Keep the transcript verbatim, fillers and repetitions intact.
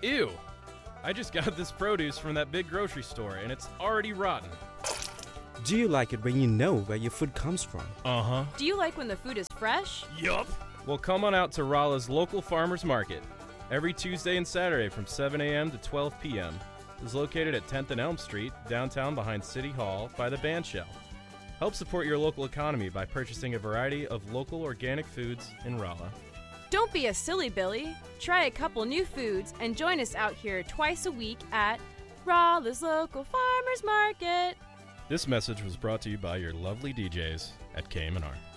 Ew! I just got this produce from that big grocery store, and it's already rotten. Do you like it when you know where your food comes from? Uh-huh. Do you like when the food is fresh? Yup! Well, come on out to Rolla's local farmers market. Every Tuesday and Saturday from seven a.m. to twelve p.m. It's located at tenth and Elm Street, downtown behind City Hall by the band shell. Help support your local economy by purchasing a variety of local organic foods in Rolla. Don't be a silly Billy. Try a couple new foods and join us out here twice a week at Rolla's local farmers market. This message was brought to you by your lovely D Js at K M and R.